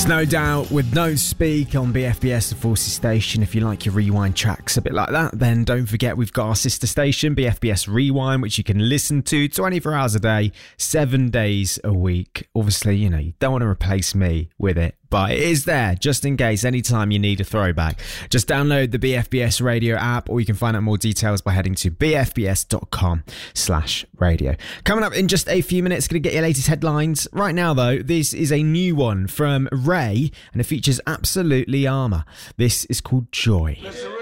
No Doubt with No Speak on BFBS, the Forces station. If you like your rewind tracks a bit like that, then don't forget we've got our sister station, BFBS Rewind, which you can listen to 24 hours a day, 7 days a week. Obviously, you know, you don't want to replace me with it, but it is there just in case, anytime you need a throwback. Just download the BFBS radio app, or you can find out more details by heading to bfbs.com/radio. Coming up in just a few minutes, going to get your latest headlines. Right now, though, this is a new one from Ray, and it features Absolutely Armour. This is called Joy.